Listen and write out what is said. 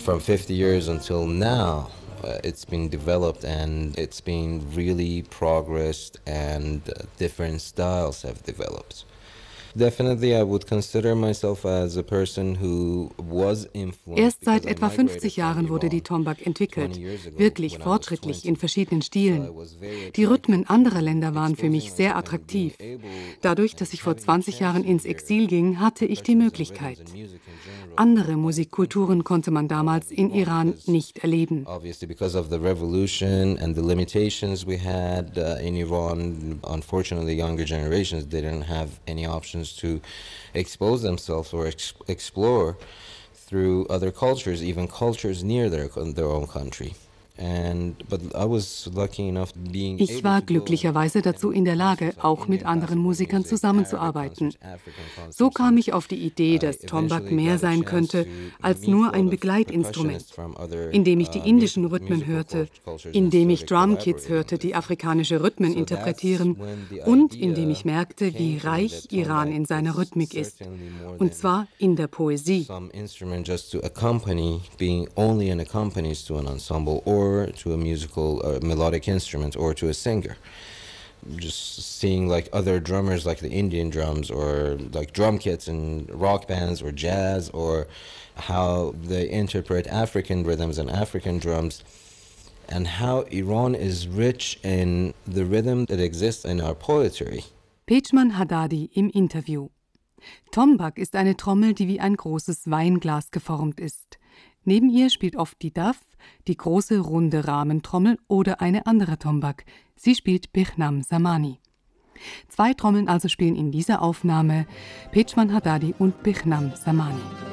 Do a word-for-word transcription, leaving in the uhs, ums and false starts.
From fifty years until now, uh, it's been developed and it's been really progressed and uh, different styles have developed. Definitely, I would consider myself as a person who was influenced. Erst seit etwa fünfzig Jahren wurde die Tombak entwickelt, wirklich fortschrittlich in verschiedenen Stilen. Die Rhythmen anderer Länder waren für mich sehr attraktiv. Dadurch, dass ich vor zwanzig Jahren ins Exil ging, hatte ich die Möglichkeit. Andere Musikkulturen konnte man damals in Iran nicht erleben. Obviously, because of the revolution and the limitations we had uh, in Iran, unfortunately, younger generations didn't have any options to expose themselves or ex explore through other cultures, even cultures near their, their own country. And, but I was lucky enough being Ich war glücklicherweise dazu in der Lage, auch mit anderen Musikern zusammenzuarbeiten. So kam ich auf die Idee, dass Tombak mehr sein könnte als nur ein Begleitinstrument, indem ich die indischen Rhythmen hörte, indem ich Drumkits hörte, die afrikanische Rhythmen interpretieren und indem ich merkte, wie reich Iran in seiner Rhythmik ist, und zwar in der Poesie. To a musical or melodic instrument or to a singer. Just seeing like other drummers like the Indian drums or like drum kits in rock bands or jazz or how they interpret African rhythms and African drums and how Iran is rich in the rhythm that exists in our poetry. Pejman Haddadi im Interview. Tombak ist eine Trommel, die wie ein großes Weinglas geformt ist. Neben ihr spielt oft die Daf, die große runde Rahmentrommel oder eine andere Tombak. Sie spielt Behnam Zamani. Zwei Trommeln also spielen in dieser Aufnahme Pejman Haddadi und Behnam Zamani.